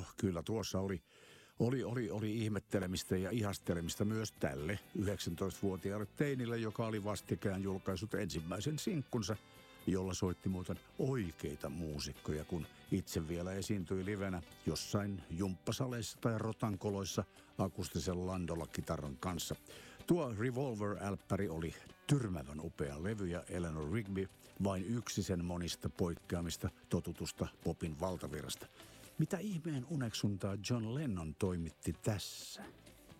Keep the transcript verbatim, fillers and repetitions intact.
No kyllä tuossa oli, oli, oli, oli ihmettelemistä ja ihastelemista myös tälle yhdeksäntoistavuotiaalle teinille, joka oli vastikään julkaissut ensimmäisen sinkkunsa, jolla soitti muuten oikeita muusikkoja, kun itse vielä esiintyi livenä jossain jumppasaleissa tai rotankoloissa akustisen landolla-kitaran kanssa. Tuo Revolver-älppäri oli tyrmävän upea levy ja Eleanor Rigby vain yksi sen monista poikkeamista totutusta popin valtavirrasta. Mitä ihmeen uneksuntaa John Lennon toimitti tässä?